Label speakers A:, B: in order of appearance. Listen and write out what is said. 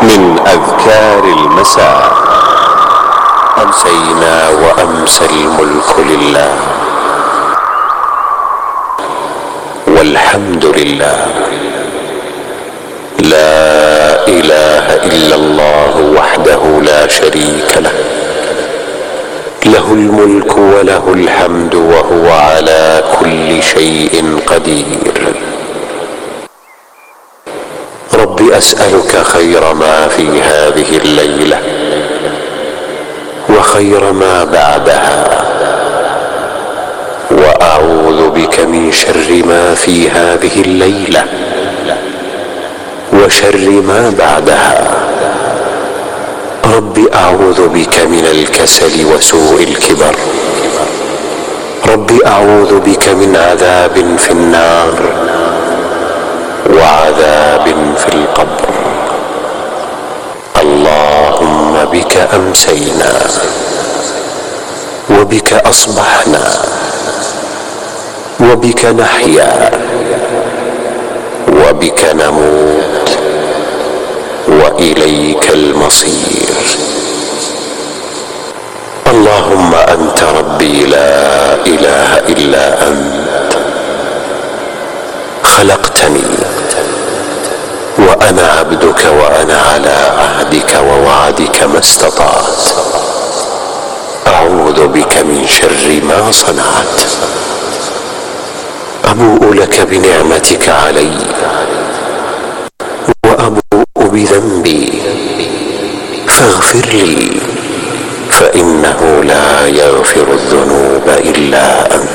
A: من أذكار المساء. أمسينا وأمسى الملك لله، والحمد لله، لا إله إلا الله وحده لا شريك له، له الملك وله الحمد وهو على كل شيء قدير. رب أسألك خير ما في هذه الليلة وخير ما بعدها، وأعوذ بك من شر ما في هذه الليلة وشر ما بعدها. رب أعوذ بك من الكسل وسوء الكبر. رب أعوذ بك من عذاب في النار وعذاب في القبر. اللهم بك أمسينا وبك أصبحنا وبك نحيا وبك نموت وإليك المصير. اللهم أنت ربي لا إله إلا أنت، خلقتني وأنا عبدك وأنا على عهدك ووعدك ما استطعت. أعوذ بك من شر ما صنعت. أبوء لك بنعمتك علي وأبوء بذنبي، فاغفر لي، فإنه لا يغفر الذنوب إلا أنت.